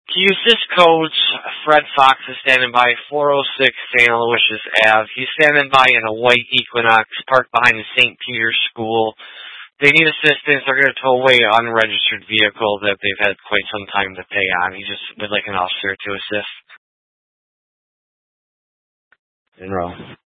Q6 coach Fred Fox is standing by 406 St. Aloysius Ave. He's standing by in a white Equinox parked behind the St. Peter's School. They need assistance. They're going to tow away an unregistered vehicle that they've had quite some time to pay on. He just would like an officer to assist. In row.